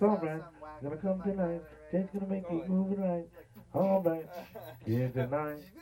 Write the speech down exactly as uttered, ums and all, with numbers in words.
It's alright. Gonna come tonight. Jake's gonna make you move it right. Alright. Kids tonight.